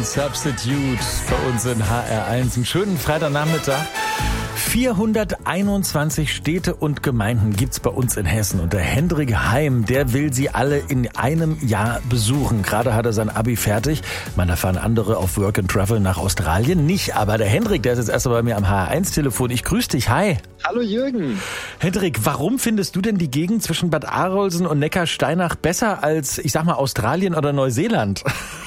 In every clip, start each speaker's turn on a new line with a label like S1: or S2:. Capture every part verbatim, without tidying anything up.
S1: Substitute bei uns in H R eins. Einen schönen Freitagnachmittag. vierhunderteinundzwanzig Städte und Gemeinden gibt's bei uns in Hessen. Und der Hendrik Heim, der will sie alle in einem Jahr besuchen. Gerade hat er sein Abi fertig. Man, da fahren andere auf Work and Travel nach Australien. Nicht, aber der Hendrik, der ist jetzt erst mal bei mir am H R eins Telefon. Ich grüße dich. Hi.
S2: Hallo Jürgen.
S1: Hendrik, warum findest du denn die Gegend zwischen Bad Arolsen und Neckarsteinach besser als, ich sag mal, Australien oder Neuseeland?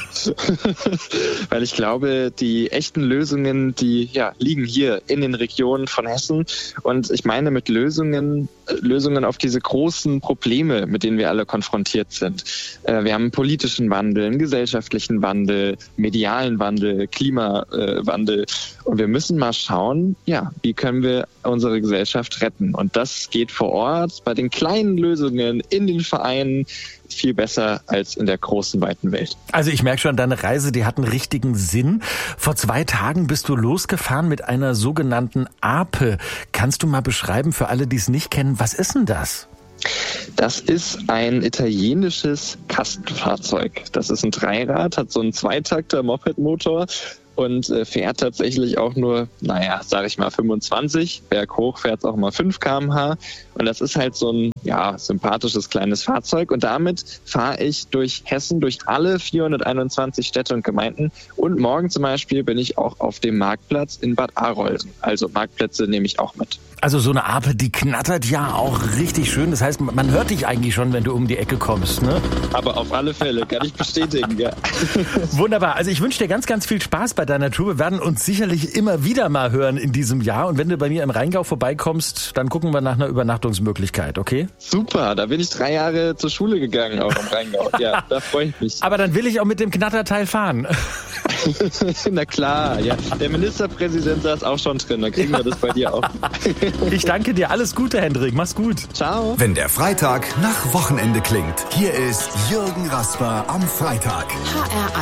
S2: Weil ich glaube, die echten Lösungen, die ja, liegen hier in den Regionen von Hessen. Und ich meine mit Lösungen, Lösungen auf diese großen Probleme, mit denen wir alle konfrontiert sind. Wir haben einen politischen Wandel, einen gesellschaftlichen Wandel, medialen Wandel, Klimawandel. Und wir müssen mal schauen, ja, wie können wir unsere Gesellschaft retten. Und das geht vor Ort bei den kleinen Lösungen in den Vereinen viel besser als in der großen, weiten Welt.
S1: Also ich merke schon, deine Reise, die hat einen richtigen Sinn. Vor zwei Tagen bist du losgefahren mit einer sogenannten Ape. Kannst du mal beschreiben für alle, die es nicht kennen, was ist denn das?
S2: Das ist ein italienisches Kastenfahrzeug. Das ist ein Dreirad, hat so einen Zweitakter-Moped-Motor und fährt tatsächlich auch nur, naja, sag ich mal fünfundzwanzig. Berghoch fährt es auch mal fünf Kilometer pro Stunde. Und das ist halt so ein ja, sympathisches kleines Fahrzeug. Und damit fahre ich durch Hessen, durch alle vierhunderteinundzwanzig Städte und Gemeinden. Und morgen zum Beispiel bin ich auch auf dem Marktplatz in Bad Arolsen. Also Marktplätze nehme ich auch mit.
S1: Also so eine Ape, die knattert ja auch richtig schön. Das heißt, man hört dich eigentlich schon, wenn du um die Ecke kommst, ne?
S2: Aber auf alle Fälle, kann ich bestätigen, ja.
S1: Wunderbar. Also ich wünsche dir ganz, ganz viel Spaß bei deiner Tour. Wir werden uns sicherlich immer wieder mal hören in diesem Jahr. Und wenn du bei mir im Rheingau vorbeikommst, dann gucken wir nach einer Übernachtungsmöglichkeit, okay?
S2: Super, da bin ich drei Jahre zur Schule gegangen, auch im Rheingau. Ja, da freue ich mich.
S1: Aber dann will ich auch mit dem Knatterteil fahren.
S2: Na klar, ja. Der Ministerpräsident saß auch schon drin, dann kriegen wir das bei dir auch.
S1: Ich danke dir. Alles Gute, Hendrik. Mach's gut.
S2: Ciao.
S3: Wenn der Freitag nach Wochenende klingt, hier ist Jürgen Rasper am Freitag.
S4: H R